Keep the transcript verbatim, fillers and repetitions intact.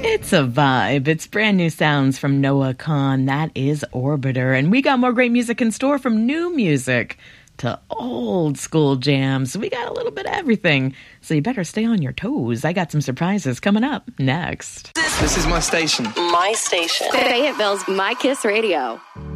It's a vibe. It's brand new sounds from Noah Kahan. That is Orbiter. And we got more great music in store, from new music to old school jams. We got a little bit of everything. So you better stay on your toes. I got some surprises coming up next. This is my station. My station. Fayetteville's My Kiss Radio.